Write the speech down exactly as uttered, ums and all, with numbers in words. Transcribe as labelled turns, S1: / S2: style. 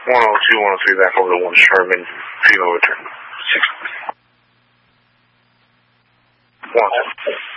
S1: one oh two, one oh three, back over to one Sherman, female return. Six. One.